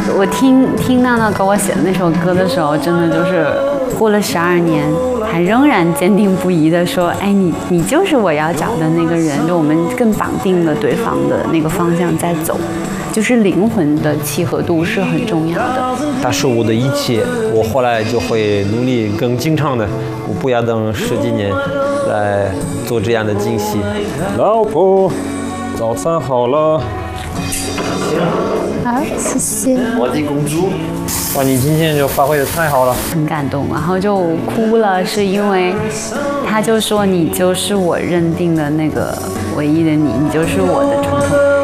我听娜娜给我写的那首歌的时候，真的就是过了12年，还仍然坚定不移的说，哎，你就是我要找的那个人，就我们更绑定了对方的那个方向在走，就是灵魂的契合度是很重要的。 他是我的一切，我后来就会努力更经常的，我不要等10几年来做这样的惊喜。 老婆，早餐好了。 好，谢谢。 我的公主， 哇，你今天就发挥的太好了， 很感动，然后就哭了，是因为他就说你就是我认定的那个唯一的你，你就是我的重重。